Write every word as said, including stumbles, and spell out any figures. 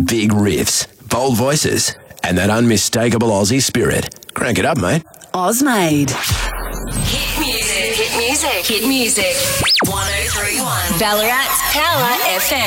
Big riffs, bold voices, and that unmistakable Aussie spirit. Crank it up, mate. Ozmade. Hit music, hit music, hit music. one oh three point one Ballarat's Power F M.